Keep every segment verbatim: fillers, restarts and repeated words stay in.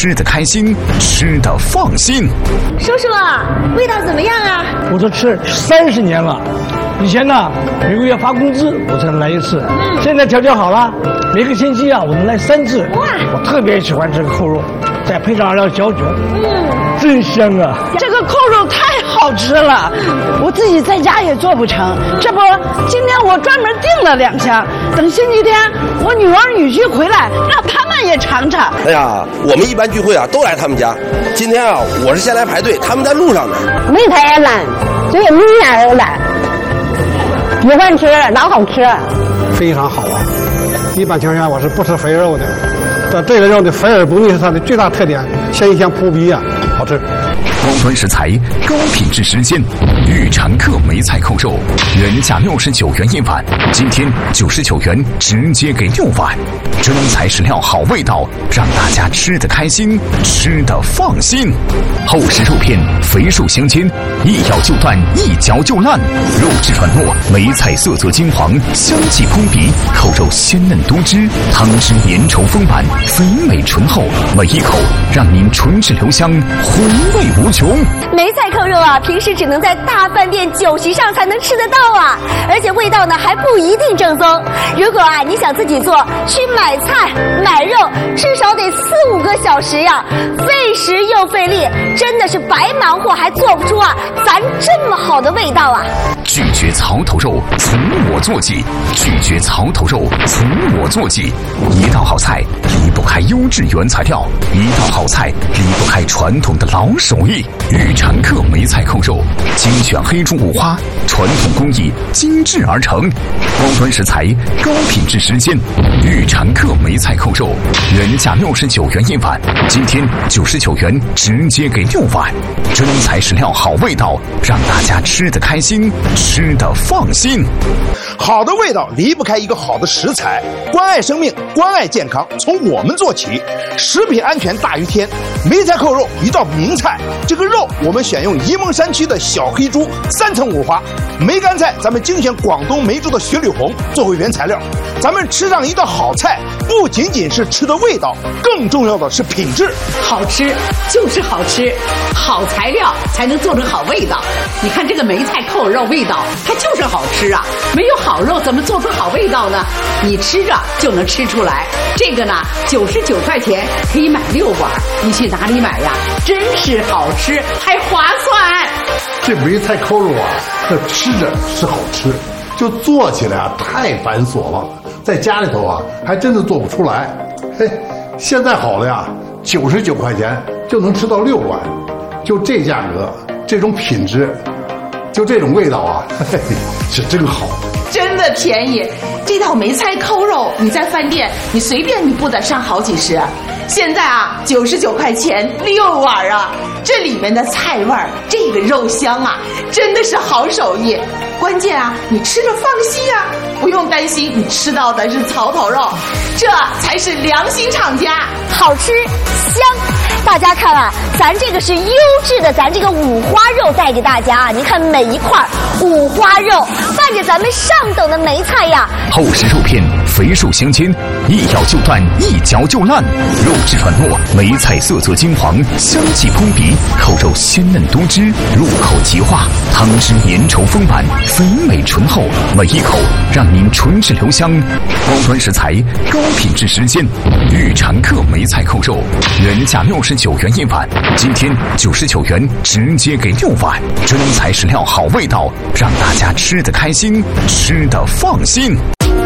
吃得开心，吃得放心。 叔叔，味道怎么样啊？ 我都吃三十年了，以前呢每个月发工资我才能来一次，嗯、现在条件好了，每个星期啊我能来三次。哇！我特别喜欢这个扣肉，再配上二料小酒，嗯，真香啊！ 这个扣肉太好吃了，我自己在家也做不成。这不，今天我专门订了两箱，等星期天我女儿女婿回来，让他们也尝尝。 哎呀，我们一般聚会啊都来他们家，今天啊我是先来排队，他们在路上呢。 梅菜也烂，这个米面也烂，喜欢吃，老好吃， 非常好啊！一般情况下我是不吃肥肉的，但这个肉的肥而不腻是它的最大特点，鲜香扑鼻啊，好吃。 高端食材，高品质时间，玉禅客梅菜扣肉，原价六十九元一碗，今天九十九元直接给六碗，真材实料，好味道，让大家吃得开心，吃得放心。厚实肉片，肥瘦相间，一咬就断，一嚼就烂，肉质软糯，梅菜色泽金黄，香气扑鼻，扣肉鲜嫩多汁，汤汁粘稠丰满，肥美醇厚，每一口让您唇齿留香，回味无穷。 梅菜扣肉啊，平时只能在大饭店酒席上才能吃得到啊，而且味道呢还不一定正宗。如果啊你想自己做，去买菜买肉至少得四五个小时呀，费时又费力，真的是白忙活还做不出啊咱这么好的味道啊。 拒绝槽头肉，从我做起；拒绝槽头肉，从我做起。一道好菜离不开优质原材料，一道好菜离不开传统的老手艺。玉禅客梅菜扣肉，精选黑猪五花，传统工艺精制而成，高端食材，高品质时间。玉禅客梅菜扣肉，原价六十九元一碗，今天九十九元直接给六碗，真材实料，好味道，让大家吃得开心，吃得放心。 好的味道离不开一个好的食材，关爱生命，关爱健康，从我们做起。食品安全大于天，梅菜扣肉一道名菜。这个肉我们选用沂蒙山区的小黑猪，三层五花。梅干菜咱们精选广东梅州的雪里红作为原材料。咱们吃上一道好菜，不仅仅是吃的味道，更重要的是品质。 好吃就是好吃，好材料才能做成好味道。你看这个梅菜扣肉味道，它就是好吃啊！没有好肉怎么做出好味道呢？你吃着就能吃出来。这个呢，九十九块钱可以买六碗，你去哪里买呀？真是好吃还划算。 这梅菜扣肉啊，这吃着是好吃，就做起来啊太繁琐了，在家里头啊还真的做不出来。嘿，现在好了呀，九十九块钱就能吃到六碗，就这价格，这种品质，就这种味道啊，嘿嘿，是真好。 真的便宜，这道梅菜扣肉你在饭店你随便你不得上好几十，现在啊九十九块钱六碗啊，这里面的菜味儿，这个肉香啊，真的是好手艺。关键啊，你吃着放心啊，不用担心你吃到的是槽头肉，这才是良心厂家， 好吃香。大家看啊，咱这个是优质的，咱这个五花肉带给大家啊，你看每一块五花肉伴着咱们上等的梅菜呀。 厚实肉片，肥瘦相间，一咬就断，一嚼就烂，肉质软糯，梅菜色泽金黄，香气扑鼻，扣肉鲜嫩多汁，入口即化，汤汁粘稠丰满，肥美醇厚，每一口让您唇齿留香。高端食材，高品质时间，玉禅客梅菜扣肉，原价六十九元一碗，今天九十九元直接给六碗，真材实料，好味道，让大家吃得开心，吃得放心。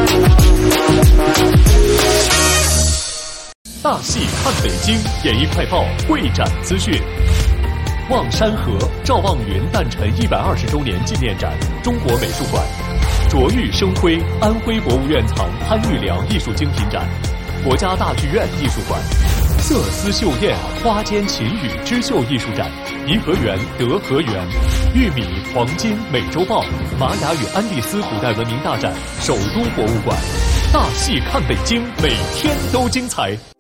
大戏看北京，演艺快报会展资讯。望山河赵望云诞辰一百二十周年纪念展，中国美术馆；卓玉生辉安徽博物院藏潘玉良艺术精品展，国家大剧院艺术馆；色丝绣燕花间琴语织绣艺术展，颐和园德和园；玉米黄金美洲豹玛雅与安第斯古代文明大展，首都博物馆。大戏看北京，每天都精彩。